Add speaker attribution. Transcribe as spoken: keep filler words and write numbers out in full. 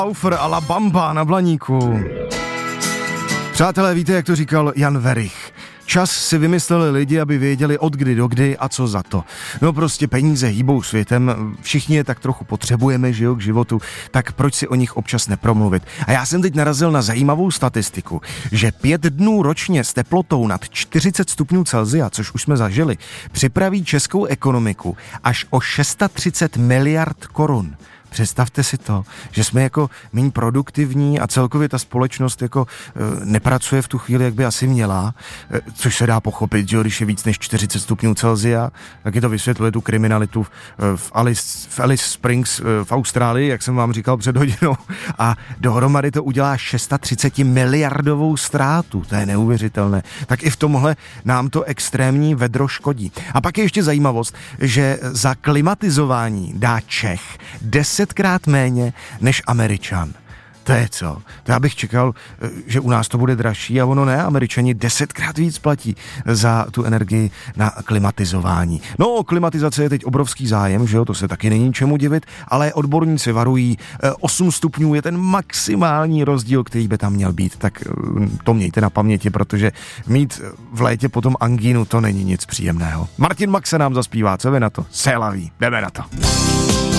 Speaker 1: Laufer a La Bamba na Blaníku. Přátelé, víte, jak to říkal Jan Werich? Čas si vymysleli lidi, aby věděli od kdy do kdy a co za to. No prostě peníze hýbou světem, všichni je tak trochu potřebujeme, že jo, k životu, tak proč si o nich občas nepromluvit? A já jsem teď narazil na zajímavou statistiku, že pět dnů ročně s teplotou nad čtyřicet stupňů Celsia, což už jsme zažili, připraví českou ekonomiku až o třicet šest miliard korun. Představte si to, že jsme jako méně produktivní a celkově ta společnost jako e, nepracuje v tu chvíli, jak by asi měla, e, což se dá pochopit, že když je víc než čtyřicet stupňů Celsia, taky to vysvětluje tu kriminalitu v, v, Alice, v Alice Springs e, v Austrálii, jak jsem vám říkal před hodinou, a dohromady to udělá třicet šest miliardovou ztrátu, to je neuvěřitelné. Tak i v tomhle nám to extrémní vedro škodí. A pak je ještě zajímavost, že za klimatizování dá Čech desetkrát méně než Američan. To je co? To já bych čekal, že u nás to bude dražší a ono ne, Američani desetkrát víc platí za tu energii na klimatizování. No, o klimatizaci je teď obrovský zájem, že jo, to se taky není čemu divit, ale odborníci varují, osm stupňů je ten maximální rozdíl, který by tam měl být, tak to mějte na paměti, protože mít v létě potom angínu, to není nic příjemného. Martin Max se nám zaspívá, co vy na to? Sélaví, jdeme na to.